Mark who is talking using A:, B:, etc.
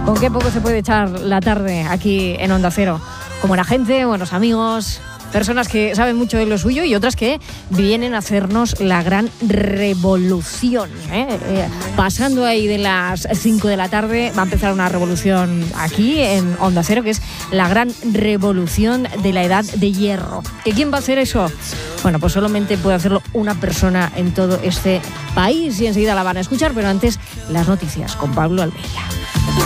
A: Con qué poco se puede echar la tarde aquí en Onda Cero. Con buena gente, buenos amigos, personas que saben mucho de lo suyo y otras que vienen a hacernos la gran revolución. Pasando ahí de las 5 de la tarde va a empezar una revolución aquí en Onda Cero, que es la gran revolución de la edad de hierro. ¿Y quién va a hacer eso? Bueno, pues solamente puede hacerlo una persona en todo este país y enseguida la van a escuchar, pero antes las noticias con Pablo Albella.